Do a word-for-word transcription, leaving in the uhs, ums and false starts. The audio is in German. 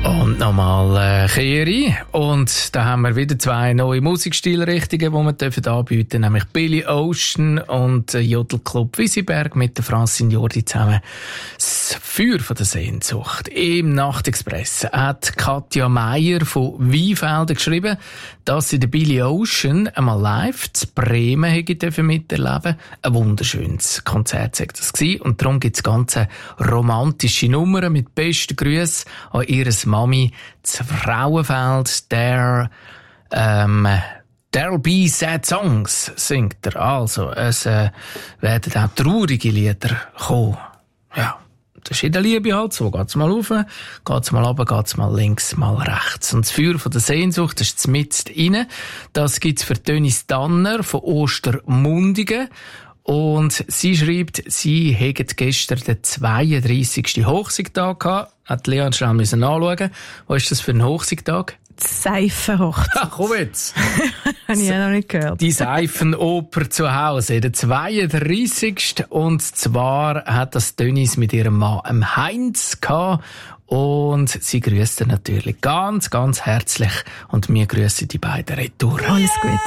Und nochmal äh, Kehri. Und da haben wir wieder zwei neue Musikstilrichtungen, die wir dürfen anbieten, nämlich Billy Ocean und äh, Jodelclub Wisiberg mit der Francine Jordi zusammen. Das Feuer von der Sehnsucht. Im Nachtexpress hat Katja Meier von Weinfelden geschrieben, dass sie den Billy Ocean einmal live zu Bremen hätte dürfen miterleben. Ein wunderschönes Konzert sei das gewesen. Und darum gibt es ganze romantische Nummern mit besten Grüßen an ihres Mami zu Frauenfeld, der ähm, There'll be sad songs, singt er. Also, es äh, werden auch traurige Lieder kommen. Ja, das ist in der Liebe halt so. Geht's mal rauf, geht's mal runter, geht's mal links, mal rechts. Und das Feuer von der Sehnsucht, das ist mitten rein. Das gibt's für Dönis Danner von Ostermundigen. Und sie schreibt, sie hätte gestern den zweiunddreissigsten Hochzeitstag gehabt. Hat Leon schnell müssen nachschauen. Was ist das für ein Hochzeitstag? Seifenhochzeit. Ach, komm jetzt. Habe ich ja noch nicht gehört. Die Seifenoper zu Hause, der zweiunddreissigste Und zwar hat das Dönis mit ihrem Mann Heinz gehabt. Und sie grüßt natürlich ganz, ganz herzlich. Und wir grüßen die beiden retour. Alles gut.